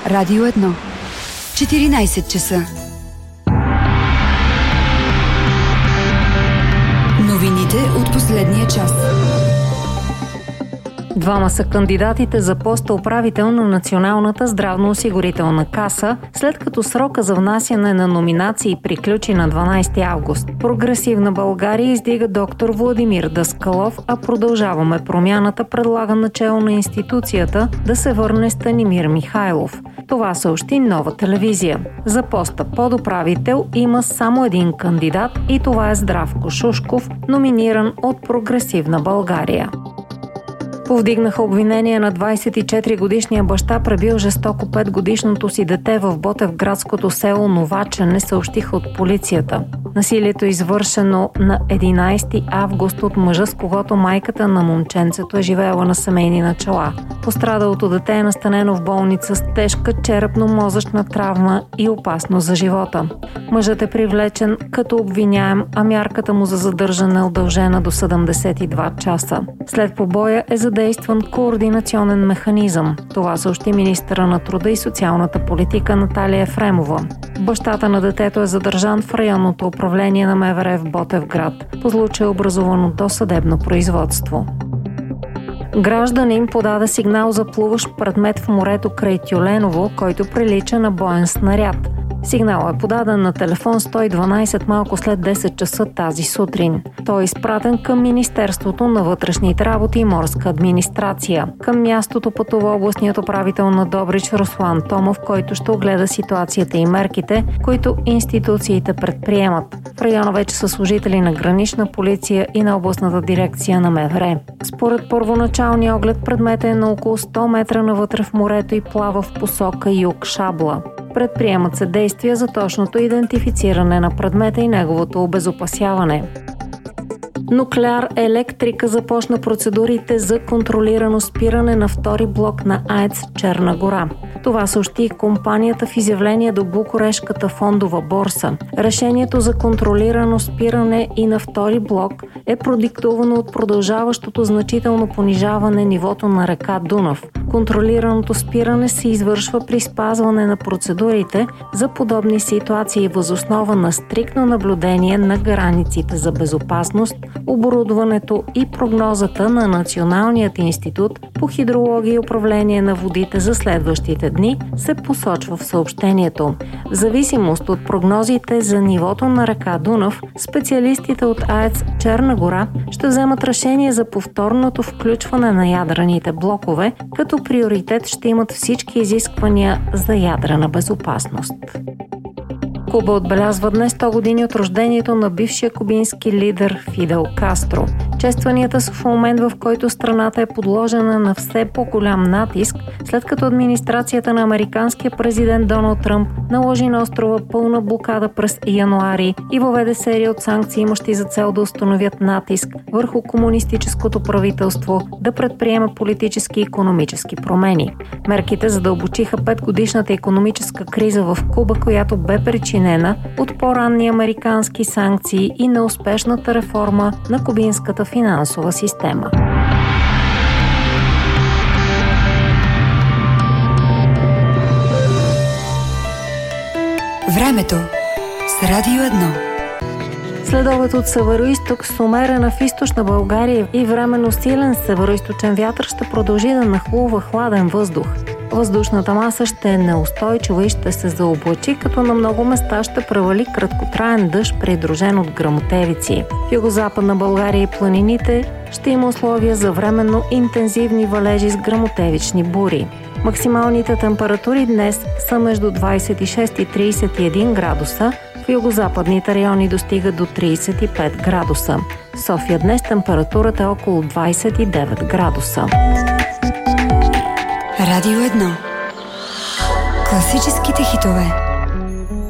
Радио 1. 14 часа. Новините от последния час. Двама са кандидатите за поста управител на Националната здравноосигурителна каса, след като срока за внасяне на номинации приключи на 12 август. Прогресивна България издига доктор Владимир Даскалов, а Продължаваме промяната предлага начело на институцията да се върне Станимир Михайлов. Това съобщи Нова телевизия. За поста подуправител има само един кандидат и това е Здравко Шушков, номиниран от Прогресивна България. Повдигнаха обвинение на 24-годишния баща, пребил жестоко 5-годишното си дете в ботевградското село Новачене, съобщиха от полицията. Насилието е извършено на 11 август от мъжа, с когото майката на момченцето е живеела на семейни начала. Пострадалото дете е настанено в болница с тежка черепно-мозъчна травма и опасност за живота. Мъжът е привлечен като обвиняем, а мярката му за задържане е удължена до 72 часа. След побоя е задействан координационен механизъм. Това съобщи министъра на труда и социалната политика Наталия Ефремова. Бащата на детето е задържан в районното управление на МВР в Ботевград. По случай е образувано досъдебно производство. Гражданин подаде сигнал за плуващ предмет в морето край Тюленово, който прилича на боен снаряд. Сигналът е подаден на телефон 112 малко след 10 часа тази сутрин. Той е изпратен към Министерството на вътрешните работи и морска администрация. Към мястото пътува областният управител на Добрич Руслан Томов, който ще огледа ситуацията и мерките, които институциите предприемат. В района вече са служители на гранична полиция и на областната дирекция на МВР. Според първоначалния оглед предметът е на около 100 метра навътре в морето и плава в посока юг-Шабла. Предприемат се действия за точното идентифициране на предмета и неговото обезопасяване. Нуклеар Електрика започна процедурите за контролирано спиране на втори блок на АЕЦ Черна гора. Това съобщи компанията в изявление до Букурешката фондова борса. Решението за контролирано спиране и на втори блок е продиктувано от продължаващото значително понижаване нивото на река Дунав. Контролираното спиране се извършва при спазване на процедурите за подобни ситуации въз основа на стриктно наблюдение на границите за безопасност, оборудването и прогнозата на Националният институт по хидрология и управление на водите за следващите дни, се посочва в съобщението. В зависимост от прогнозите за нивото на река Дунав, специалистите от АЕЦ Черна гора ще вземат решение за повторното включване на ядрените блокове, като приоритет ще имат всички изисквания за ядрена безопасност. Куба отбелязва днес 100 години от рождението на бившия кубински лидер Фидел Кастро. Честванията са в момент, в който страната е подложена на все по-голям натиск, след като администрацията на американския президент Доналд Тръмп наложи на острова пълна блокада през януари и въведе серия от санкции, имащи за цел да установят натиск върху комунистическото правителство да предприема политически и икономически промени. Мерките задълбочиха 5-годишната икономическа криза в Куба, която бе причинена от по-ранни американски санкции и неуспешната реформа на кубинската финансова система. Времето с Радио 1. Следобед от североизток с умерена в източна България и временно силен североизточен вятър ще продължи да нахлува хладен въздух. Въздушната маса ще е неустойчива и ще се заоблачи, като на много места ще превали краткотраен дъжд, придружен от гръмотевици. В югозападна България и планините ще има условия за временно интензивни валежи с гръмотевични бури. Максималните температури днес са между 26 и 31 градуса, в югозападните райони достига до 35 градуса. В София днес температурата е около 29 градуса. Радио 1. Класическите хитове.